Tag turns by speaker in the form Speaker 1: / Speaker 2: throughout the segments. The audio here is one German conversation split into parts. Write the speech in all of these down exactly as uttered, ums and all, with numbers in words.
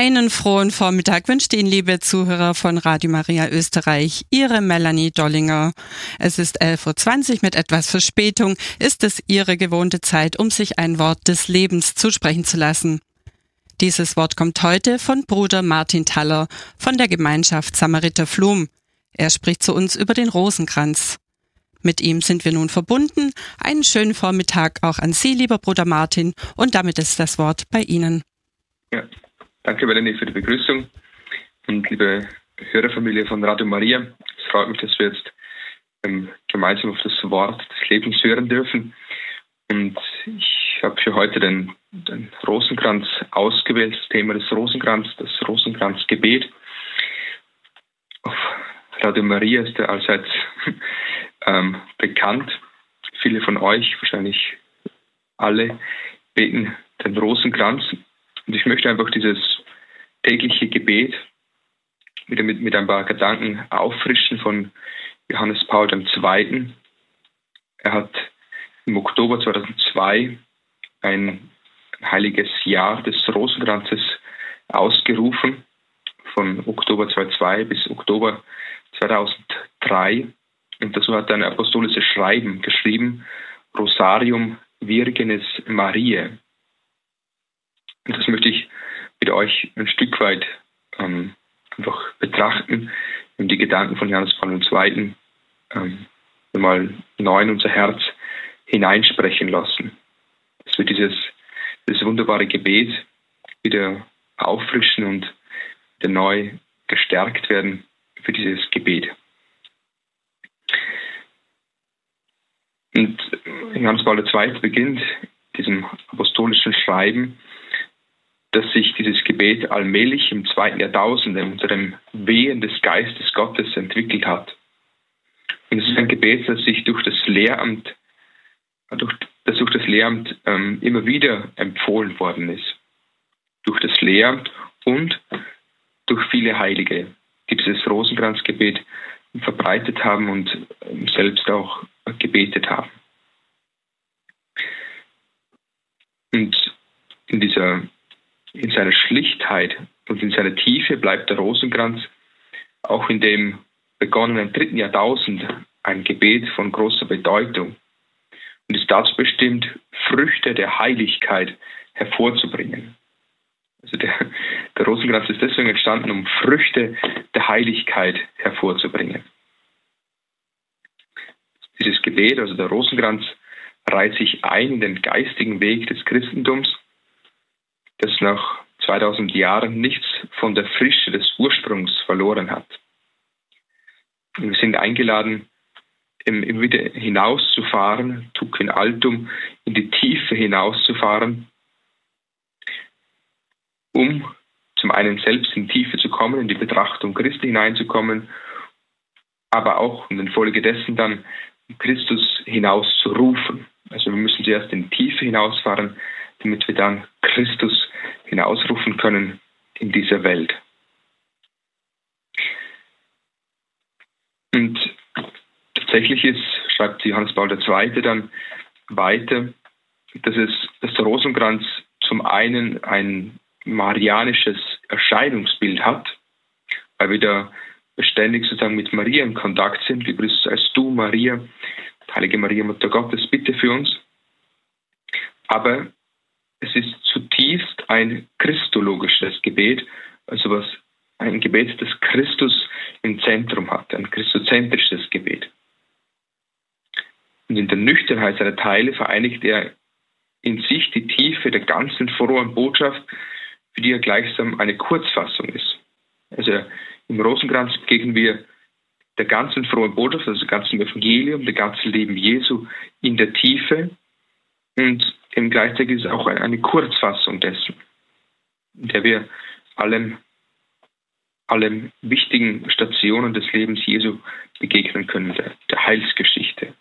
Speaker 1: Einen frohen Vormittag wünscht Ihnen, liebe Zuhörer von Radio Maria Österreich, Ihre Melanie Dollinger. Es ist elf Uhr zwanzig, mit etwas Verspätung ist es Ihre gewohnte Zeit, um sich ein Wort des Lebens zusprechen zu lassen. Dieses Wort kommt heute von Bruder Martin Thaller von der Gemeinschaft Samariter Flum. Er spricht zu uns über den Rosenkranz. Mit ihm sind wir nun verbunden. Einen schönen Vormittag auch an Sie, lieber Bruder Martin, und damit ist das Wort bei Ihnen.
Speaker 2: Ja. Danke, Melanie, für die Begrüßung und liebe Hörerfamilie von Radio Maria. Es freut mich, dass wir jetzt ähm, gemeinsam auf das Wort des Lebens hören dürfen. Und ich habe für heute den, den Rosenkranz ausgewählt, das Thema des Rosenkranz, das Rosenkranzgebet. Auf Radio Maria ist er allseits ähm, bekannt. Viele von euch, wahrscheinlich alle, beten den Rosenkranz. Und ich möchte einfach dieses tägliche Gebet wieder mit, mit ein paar Gedanken auffrischen von Johannes Paul der Zweite. Er hat im Oktober zweitausendzwei ein heiliges Jahr des Rosenkranzes ausgerufen, von Oktober zweitausendzwei bis Oktober zweitausenddrei. Und dazu hat er ein apostolisches Schreiben geschrieben, Rosarium Virgenis Mariae. Und das möchte ich mit euch ein Stück weit ähm, einfach betrachten und die Gedanken von Johannes Paul der Zweite ähm, mal neu in unser Herz hineinsprechen lassen. Dass wir dieses, dieses wunderbare Gebet wieder auffrischen und wieder neu gestärkt werden für dieses Gebet. Und Johannes Paul der Zweite beginnt diesem apostolischen Schreiben, dass sich dieses Gebet allmählich im zweiten Jahrtausend unter dem Wehen des Geistes Gottes entwickelt hat. Und es ist ein Gebet, das sich durch das Lehramt, durch, das durch das Lehramt ähm, immer wieder empfohlen worden ist. Durch das Lehramt und durch viele Heilige, die dieses Rosenkranzgebet verbreitet haben und ähm, selbst auch gebetet haben. Und in dieser In seiner Schlichtheit und in seiner Tiefe bleibt der Rosenkranz auch in dem begonnenen dritten Jahrtausend ein Gebet von großer Bedeutung und ist dazu bestimmt, Früchte der Heiligkeit hervorzubringen. Also der, der Rosenkranz ist deswegen entstanden, um Früchte der Heiligkeit hervorzubringen. Dieses Gebet, also der Rosenkranz, reiht sich ein in den geistigen Weg des Christentums, das nach zweitausend Jahren nichts von der Frische des Ursprungs verloren hat. Und wir sind eingeladen, immer wieder hinauszufahren, tuc in altum, in die Tiefe hinauszufahren, um zum einen selbst in die Tiefe zu kommen, in die Betrachtung Christi hineinzukommen, aber auch in der Folge dessen dann Christus hinauszurufen. Also wir müssen zuerst in die Tiefe hinausfahren, damit wir dann Christus hinausrufen können in dieser Welt. Und tatsächlich ist, schreibt Johannes Paul der Zweite dann weiter, dass es dass der Rosenkranz zum einen ein marianisches Erscheinungsbild hat, weil wir da beständig sozusagen mit Maria in Kontakt sind. Gegrüßt seist du, Maria, heilige Maria, Mutter Gottes, bitte für uns. Aber es ist zutiefst ein christologisches Gebet, also was ein Gebet, das Christus im Zentrum hat, ein christozentrisches Gebet. Und in der Nüchternheit seiner Teile vereinigt er in sich die Tiefe der ganzen frohen Botschaft, für die er gleichsam eine Kurzfassung ist. Also im Rosenkranz begegnen wir der ganzen frohen Botschaft, also dem ganzen Evangelium, dem ganzen Leben Jesu in der Tiefe, und eben gleichzeitig ist es auch eine Kurzfassung dessen, in der wir allem, allen wichtigen Stationen des Lebens Jesu begegnen können, der, der Heilsgeschichte.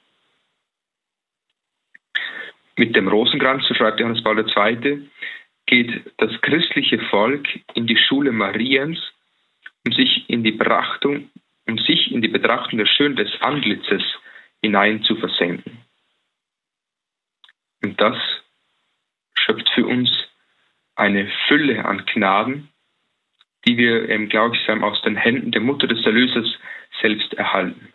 Speaker 2: Mit dem Rosenkranz, so schreibt Johannes Paul der Zweite, geht das christliche Volk in die Schule Mariens, um sich in die Betrachtung, um sich in die Betrachtung der Schönheit des Antlitzes hinein zu versenken. Und das schöpft für uns eine Fülle an Gnaden, die wir ähm, gleichsam aus den Händen der Mutter des Erlösers selbst erhalten.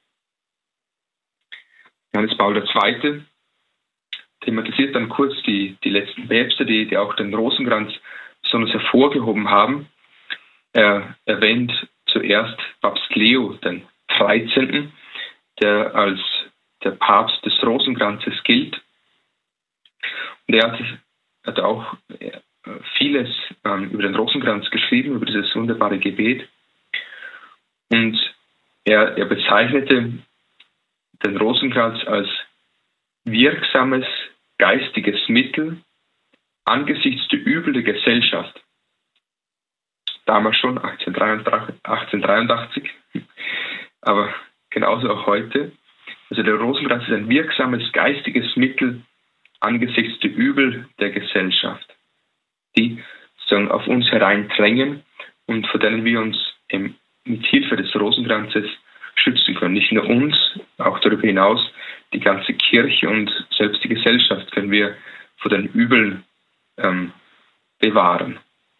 Speaker 2: Johannes Paul der Zweite thematisiert dann kurz die, die letzten Päpste, die, die auch den Rosenkranz besonders hervorgehoben haben. Er erwähnt zuerst Papst Leo den dreizehnten, der als der Papst des Rosenkranzes gilt. Und er hat, hat auch vieles ähm, über den Rosenkranz geschrieben, über dieses wunderbare Gebet. Und er, er bezeichnete den Rosenkranz als wirksames geistiges Mittel angesichts der Übel der Gesellschaft. Damals schon, achtzehnhundertdreiundachtzig, aber genauso auch heute. Also der Rosenkranz ist ein wirksames geistiges Mittel angesichts der Übel der Gesellschaft, die sozusagen auf uns hereindrängen und vor denen wir uns ähm, mit Hilfe des Rosenkranzes schützen können. Nicht nur uns, auch darüber hinaus die ganze Kirche und selbst die Gesellschaft können wir vor den Übeln ähm, bewahren.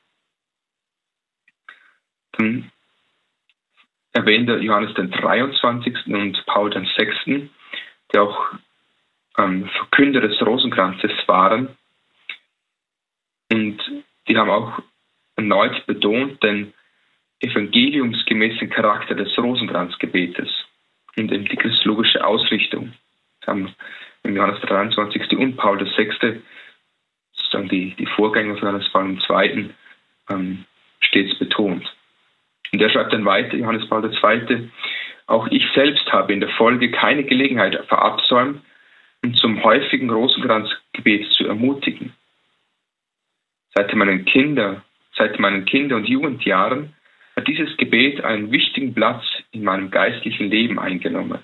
Speaker 2: Dann erwähnt er Johannes den dreiundzwanzigsten und Paul den sechsten, die auch ähm, Verkünder des Rosenkranzes waren. Und die haben auch erneut betont den evangeliumsgemäßen Charakter des Rosenkranzgebetes und eben die christologische Ausrichtung. Das haben im Johannes der dreiundzwanzigste und Paul der sechste, sozusagen die, die Vorgänger von Johannes Paul der zweite, ähm, stets betont. Und er schreibt dann weiter, Johannes Paul der zweite, auch ich selbst habe in der Folge keine Gelegenheit verabsäumt, um zum häufigen Rosenkranzgebet zu ermutigen. Seit meinen Kinder, seit meinen Kinder- und Jugendjahren hat dieses Gebet einen wichtigen Platz in meinem geistlichen Leben eingenommen.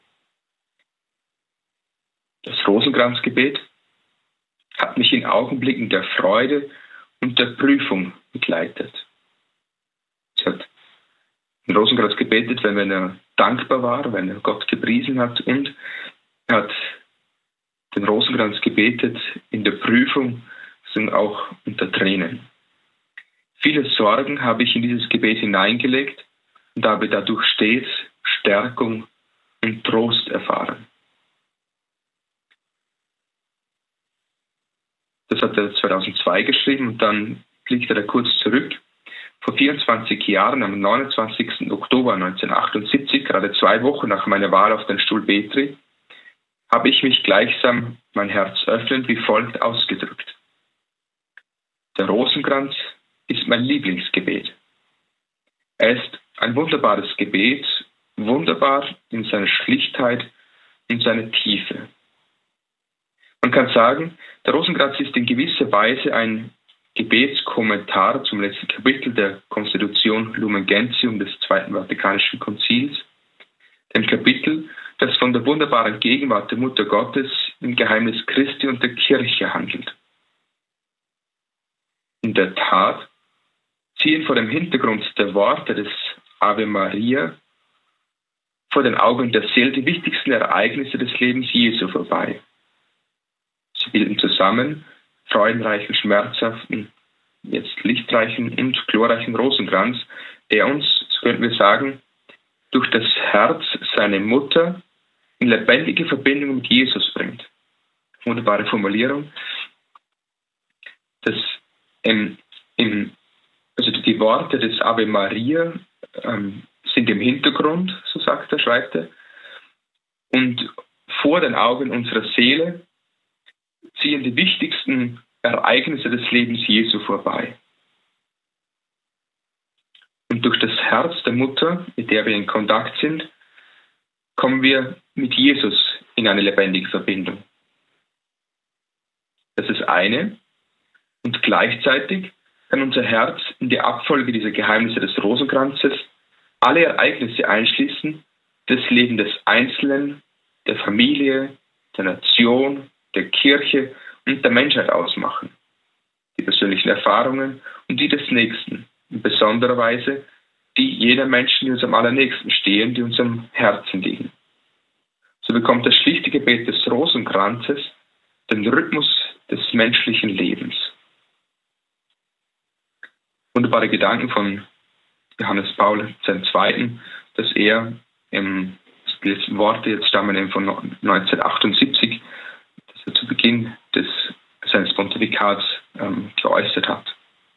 Speaker 2: Das Rosenkranzgebet hat mich in Augenblicken der Freude und der Prüfung begleitet. Es hat den Rosenkranz gebetet, wenn er dankbar war, wenn er Gott gepriesen hat, und er hat den Rosenkranz gebetet in der Prüfung, sondern auch unter Tränen. Viele Sorgen habe ich in dieses Gebet hineingelegt und habe dadurch stets Stärkung und Trost erfahren. Das hat er zweitausendzwei geschrieben und dann blickt er da kurz zurück. Vor vierundzwanzig Jahren, am neunundzwanzigsten Oktober neunzehnhundertachtundsiebzig, gerade zwei Wochen nach meiner Wahl auf den Stuhl Petri, habe ich mich gleichsam mein Herz öffnend wie folgt ausgedrückt. Der Rosenkranz ist mein Lieblingsgebet. Er ist ein wunderbares Gebet, wunderbar in seiner Schlichtheit und seiner Tiefe. Man kann sagen, der Rosenkranz ist in gewisser Weise ein Gebetskommentar zum letzten Kapitel der Konstitution Lumen Gentium des Zweiten Vatikanischen Konzils, dem Kapitel, das von der wunderbaren Gegenwart der Mutter Gottes im Geheimnis Christi und der Kirche handelt. In der Tat ziehen vor dem Hintergrund der Worte des Ave Maria vor den Augen der Seele die wichtigsten Ereignisse des Lebens Jesu vorbei. Sie bilden zusammen freudenreichen, schmerzhaften, jetzt lichtreichen und glorreichen Rosenkranz, der uns, so könnten wir sagen, durch das Herz seiner Mutter in lebendige Verbindung mit Jesus bringt. Wunderbare Formulierung. Das, ähm, im, also die Worte des Ave Maria ähm, sind im Hintergrund, so sagt er, schreibt er, und vor den Augen unserer Seele ziehen die wichtigsten Ereignisse des Lebens Jesu vorbei. Und durch das Herz der Mutter, mit der wir in Kontakt sind, kommen wir mit Jesus in eine lebendige Verbindung. Das ist eine. Und gleichzeitig kann unser Herz in die Abfolge dieser Geheimnisse des Rosenkranzes alle Ereignisse einschließen, das Leben des Einzelnen, der Familie, der Nation, der Kirche und der Menschheit ausmachen. Die persönlichen Erfahrungen und die des Nächsten, in besonderer Weise die jener Menschen, die uns am allernächsten stehen, die uns am Herzen liegen. So bekommt das schlichte Gebet des Rosenkranzes den Rhythmus des menschlichen Lebens. wunderbare Gedanken von Johannes Paul der Zweite, dass er, ähm, die letzten Worte jetzt stammen eben von neunzehnhundertachtundsiebzig, dass er zu Beginn des, seines Pontifikats ähm, geäußert hat.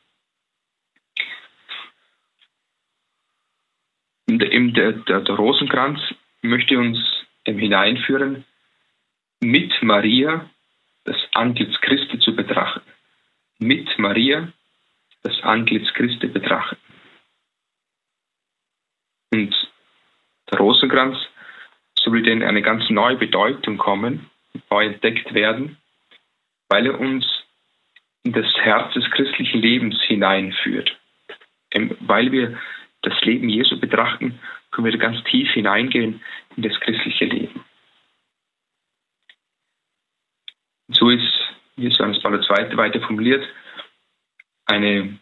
Speaker 2: Und eben der, der, der Rosenkranz möchte uns ähm, hineinführen, mit Maria das Antlitz Christi zu betrachten. Mit Maria das Antlitz Christi betrachten. Und der Rosenkranz soll denn eine ganz neue Bedeutung kommen, neu entdeckt werden, weil er uns in das Herz des christlichen Lebens hineinführt. Ähm, weil wir das Leben Jesu betrachten, können wir ganz tief hineingehen in das christliche Leben. Und so ist, wie Johannes Paul der Zweite weiter formuliert, eine,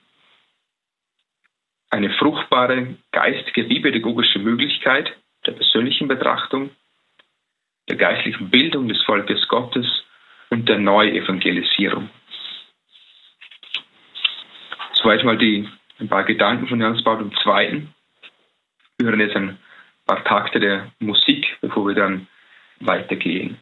Speaker 2: eine fruchtbare geistige biopädagogische Möglichkeit der persönlichen Betrachtung, der geistlichen Bildung des Volkes Gottes und der Neuevangelisierung. Soweit mal die, ein paar Gedanken von Johannes Paul der Zweite. Wir hören jetzt ein paar Takte der Musik, bevor wir dann weitergehen.